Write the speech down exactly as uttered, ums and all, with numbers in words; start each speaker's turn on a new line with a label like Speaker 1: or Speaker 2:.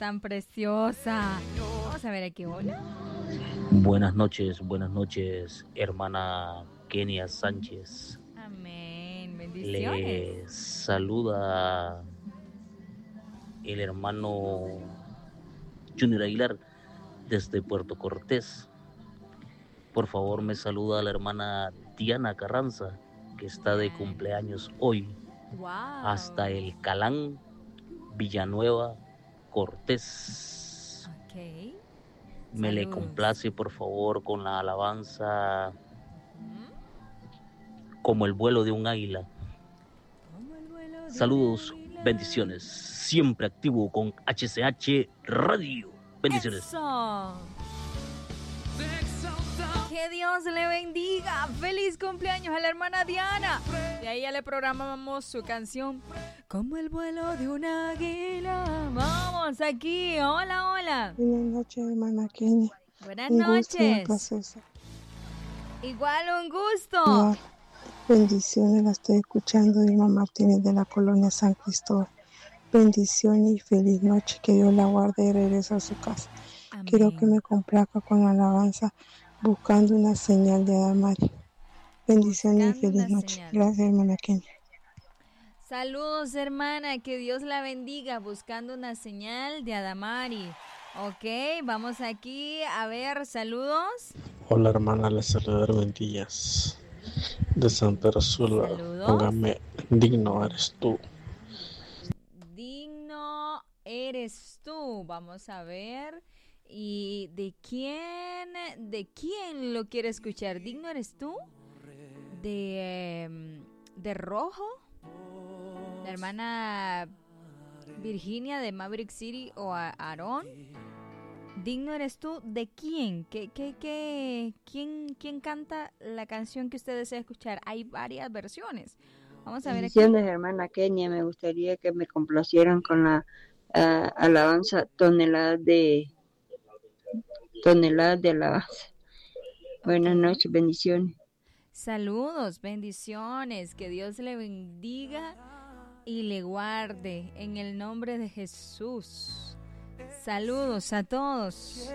Speaker 1: tan preciosa. Vamos a ver aquí, hola.
Speaker 2: Buenas noches, buenas noches, hermana Kenia Sánchez.
Speaker 1: Amén, bendiciones.
Speaker 2: Le saluda el hermano Junior Aguilar desde Puerto Cortés. Por favor, me saluda a la hermana Diana Carranza, que está de cumpleaños hoy.
Speaker 1: Wow.
Speaker 2: Hasta el Calán, Villanueva, Cortés.
Speaker 1: Ok.
Speaker 2: Me le
Speaker 1: Saludos.
Speaker 2: complace, por favor, con la alabanza Como el vuelo de un águila.
Speaker 1: Como el vuelo de
Speaker 2: Saludos,
Speaker 1: un águila.
Speaker 2: bendiciones. Siempre activo con H C H Radio. Bendiciones.
Speaker 1: Eso. Que Dios le bendiga. Feliz cumpleaños a la hermana Diana. De ahí ya le programamos su canción Como el vuelo de un águila. Vamos aquí. Hola, hola.
Speaker 3: Buenas noches, hermana Kenia.
Speaker 1: Buenas
Speaker 3: un
Speaker 1: noches.
Speaker 3: Gusto, un placer.
Speaker 1: Igual un gusto.
Speaker 3: Igual. Bendiciones, la estoy escuchando de Irma Martínez de la colonia San Cristóbal. Bendiciones y feliz noche. Que Dios la guarde y regrese a su casa.
Speaker 1: Amén.
Speaker 3: Quiero que me complaca con alabanza buscando una señal de Adamari. Bendiciones
Speaker 1: Buscando
Speaker 3: y feliz
Speaker 1: una
Speaker 3: noche.
Speaker 1: señal.
Speaker 3: Gracias, hermana Kenia.
Speaker 1: Saludos, hermana, que Dios la bendiga, buscando una señal de Adamari. Ok, vamos aquí a ver, saludos.
Speaker 4: Hola, hermana, les saluda Erwin Díaz de San Pedro Sula.
Speaker 1: Saludos.
Speaker 4: Póngame, digno eres tú.
Speaker 1: Digno eres tú, vamos a ver. ¿Y de quién, de quién lo quiere escuchar? ¿Digno eres tú? ¿De, de Rojo? La hermana Virginia de Maverick City o a Aarón. Digno eres tú. ¿De quién? ¿Qué, qué, qué? ¿Quién, quién canta la canción que usted desea escuchar? Hay varias versiones. Vamos a ver aquí.
Speaker 5: Bendiciones, hermana Kenia. Me gustaría que me complacieran con la uh, alabanza toneladas de toneladas de alabanza. Buenas
Speaker 1: Okay.
Speaker 5: noches, bendiciones.
Speaker 1: Saludos, bendiciones. Que Dios le bendiga y le guarde en el nombre de Jesús. Saludos a todos.